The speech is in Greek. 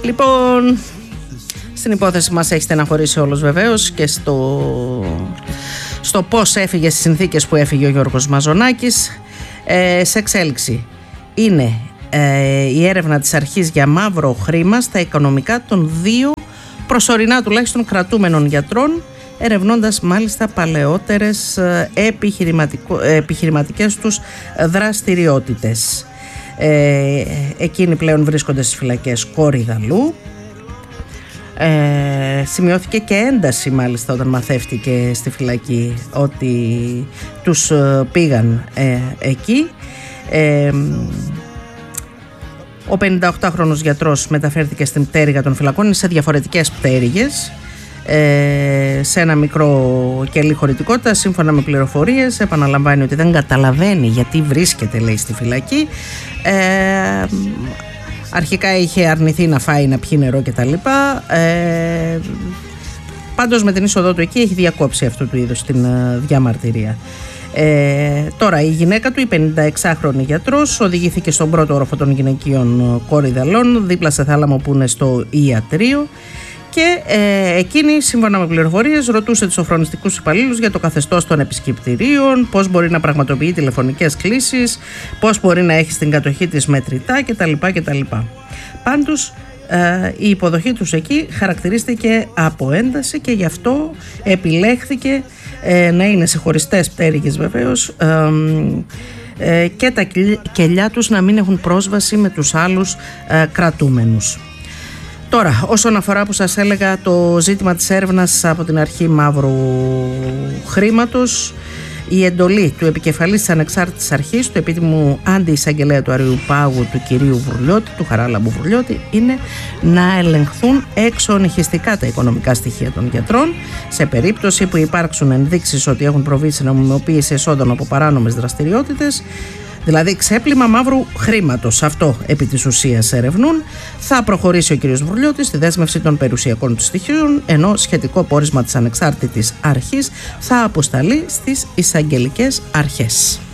Λοιπόν, στην υπόθεση μας έχει στεναχωρήσει όλος βεβαίως και στο πώς έφυγε, στις συνθήκες που έφυγε ο Γιώργος Μαζονάκης. Σε εξέλιξη είναι η έρευνα της αρχής για μαύρο χρήμα στα οικονομικά των 2 προσωρινά τουλάχιστον κρατούμενων γιατρών, ερευνώντας μάλιστα παλαιότερες επιχειρηματικές τους δραστηριότητες. Εκείνοι πλέον βρίσκονται στις φυλακές Κορυδαλλού. Σημειώθηκε και ένταση μάλιστα όταν μαθεύτηκε στη φυλακή ότι τους πήγαν εκεί. Ο 58χρονος γιατρός μεταφέρθηκε στην πτέρυγα των φυλακών, είναι σε διαφορετικές πτέρυγες, σε ένα μικρό κελί χωρητικότητα. Σύμφωνα με πληροφορίες επαναλαμβάνει ότι δεν καταλαβαίνει γιατί βρίσκεται, λέει, στη φυλακή. Αρχικά είχε αρνηθεί να φάει, να πιει νερό κτλ. Πάντως με την είσοδό του εκεί έχει διακόψει αυτού του είδους την διαμαρτυρία. Τώρα η γυναίκα του, η 56χρονη γιατρός, οδηγήθηκε στον πρώτο όροφο των γυναικείων Κορυδαλλών, δίπλα σε θάλαμο που είναι στο ιατρείο, και εκείνη, σύμφωνα με πληροφορίες, ρωτούσε τους σοφρονιστικούς υπαλλήλους για το καθεστώς των επισκεπτηρίων, πώς μπορεί να πραγματοποιεί τηλεφωνικές κλήσεις, πώς μπορεί να έχει στην κατοχή της μετρητά κτλ. Πάντως η υποδοχή τους εκεί χαρακτηρίστηκε από ένταση και γι' αυτό επιλέχθηκε να είναι σε χωριστές πτέρυγες βεβαίως, και τα κελιά τους να μην έχουν πρόσβαση με τους άλλους κρατούμενους. Τώρα, όσον αφορά που σας έλεγα το ζήτημα της έρευνας από την αρχή μαύρου χρήματος, η εντολή του επικεφαλής της ανεξάρτητης αρχής, του επίτιμου αντι-εισαγγελέα του Αριουπάγου, του κυρίου Βουρλιώτη, του Χαράλαμπου Βουρλιώτη, είναι να ελεγχθούν εξονυχιστικά τα οικονομικά στοιχεία των γιατρών σε περίπτωση που υπάρξουν ενδείξεις ότι έχουν προβεί σε νομιμοποίηση εσόδων από παράνομες δραστηριότητες, δηλαδή ξέπλυμα μαύρου χρήματος. Αυτό επί της ουσίας ερευνούν. Θα προχωρήσει ο κ. Βουρλιώτης στη δέσμευση των περιουσιακών του στοιχείων, ενώ σχετικό πόρισμα της ανεξάρτητης αρχής θα αποσταλεί στις εισαγγελικές αρχές.